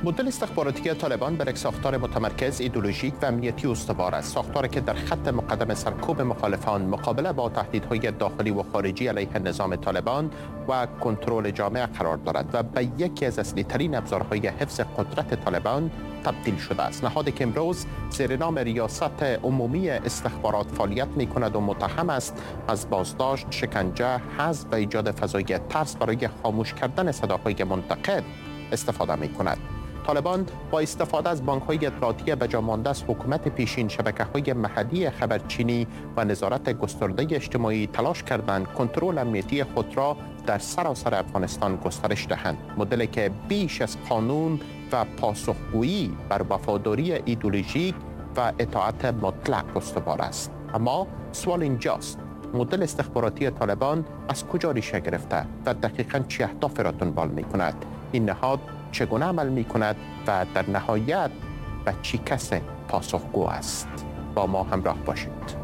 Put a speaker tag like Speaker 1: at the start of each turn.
Speaker 1: مدل استخباراتی طالبان بر یک ساختار متمرکز، ایدئولوژیک و امنیتی استوار است. ساختاری که در خط مقدم سرکوب مخالفان مقابله با تهدیدهای داخلی و خارجی علیه نظام طالبان و کنترل جامعه قرار دارد و به یکی از اصلی‌ترین ابزارهای حفظ قدرت طالبان تبدیل شده است. نهادی که امروز زیر نام ریاست عمومی استخبارات فعالیت می‌کند و متهم است از بازداشت، شکنجه، حذف و ایجاد فضای ترس برای خاموش کردن صداهای منتقد استفاده می‌کند. طالبان با استفاده از بانک‌های اطلاعاتی به جا مانده از حکومت پیشین، شبکه‌های محلی خبرچینی و نظارت گسترده اجتماعی تلاش کردند کنترل امنیتی خود را در سراسر افغانستان گسترش دهند. مدلی که بیش از قانون و پاسخگویی بر وفاداری ایدئولوژیک و اطاعت مطلق استوار است. اما سوال اینجاست: مدل استخباراتی طالبان از کجا ریشه گرفته و دقیقاً چه اهدافی را دنبال می‌کند؟ این نهاد چگونه عمل می‌کند و در نهایت به چه کس پاسخگو است؟ با ما همراه باشید.